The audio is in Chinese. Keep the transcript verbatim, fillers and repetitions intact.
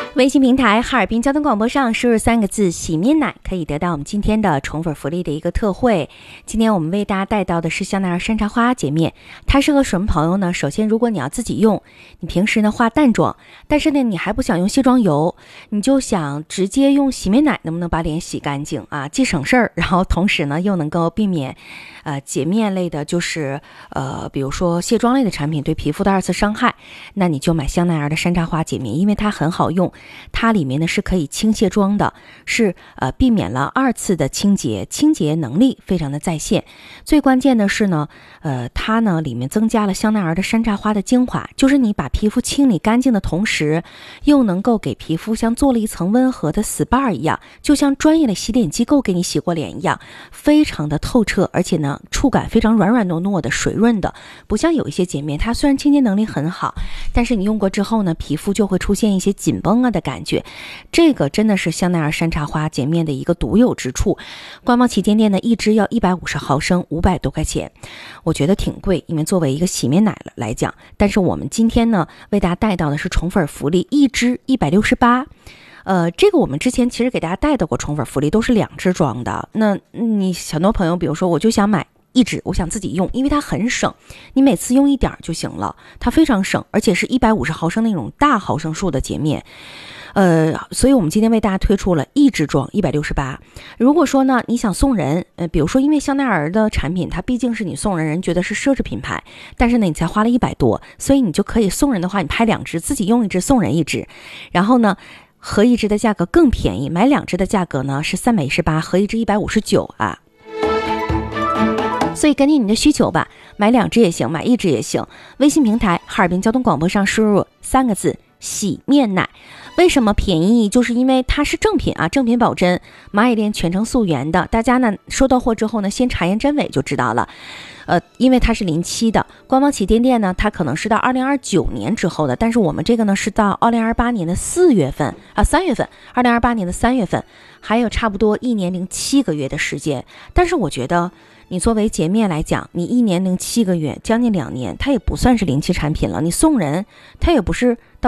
微信平台哈尔滨交通广播上输入三个字洗面奶，可以得到我们今天的宠粉福利的一个特惠。今天我们为大家带到的是香奈儿山茶花洁面，它适合什么朋友呢？首先，如果你要自己用，你平时呢化淡妆，但是呢你还不想用卸妆油，你就想直接用洗面奶能不能把脸洗干净啊？既省事儿，然后同时呢又能够避免呃洁面类的，就是呃比如说卸妆类的产品对皮肤的二次伤害，那你就买香奈儿的山茶花洁面，因为它很好用。它里面呢是可以清卸妆的，是呃避免了二次的清洁，清洁能力非常的在线。最关键的是呢，呃它呢里面增加了香奈儿的山茶花的精华，就是你把皮肤清理干净的同时，又能够给皮肤像做了一层温和的 S P A 一样，就像专业的洗脸机构给你洗过脸一样，非常的透彻，而且呢触感非常软软糯糯的水润的，不像有一些洁面它虽然清洁能力很好，但是你用过之后呢，皮肤就会出现一些紧绷啊的感觉。这个真的是香奈儿山茶花洁面的一个独有之处。官方旗舰店呢一支要一百五十毫升，五百多块钱，我觉得挺贵，因为作为一个洗面奶来讲。但是我们今天呢为大家带到的是宠粉福利，一支一百六十八。呃，这个我们之前其实给大家带到过宠粉福利，都是两支装的。那你很多朋友比如说我就想买一支，我想自己用，因为它很省，你每次用一点就行了，它非常省，而且是一百五十毫升那种大毫升数的洁面。呃，所以我们今天为大家推出了一支装一百六十八。如果说呢你想送人，呃，比如说因为香奈儿的产品它毕竟是你送人，人觉得是奢侈品牌，但是呢你才花了一百多，所以你就可以送人的话，你拍两支，自己用一支送人一支，然后呢合一支的价格更便宜，买两支的价格呢是三百一十八，合一支一百五十九啊。所以根据你的需求吧，买两支也行，买一支也行。微信平台哈尔滨交通广播上输入三个字洗面奶。为什么便宜？就是因为它是正品啊，正品保真，蚂蚁链全程溯源的。大家呢收到货之后呢，先查验真伪就知道了。呃，因为它是临期的，官方旗舰店呢，它可能是到二零二九年之后的，但是我们这个呢是到二零二八年的四月份啊，三月份，二零二八年的三月份，还有差不多一年零七个月的时间。但是我觉得，你作为洁面来讲，你一年零七个月，将近两年，它也不算是临期产品了。你送人，它也不是到